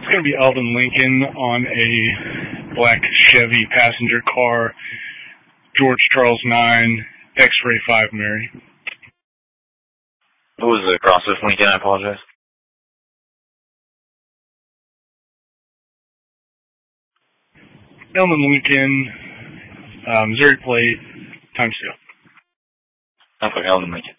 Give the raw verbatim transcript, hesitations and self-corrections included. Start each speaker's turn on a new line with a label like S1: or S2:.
S1: It's going to be Eldon Lincoln on a black Chevy passenger car, George Charles nine, X-ray five Mary.
S2: What was the cross with Lincoln? I apologize.
S1: Eldon Lincoln, um, Missouri plate, times two.
S2: Okay, Eldon Lincoln.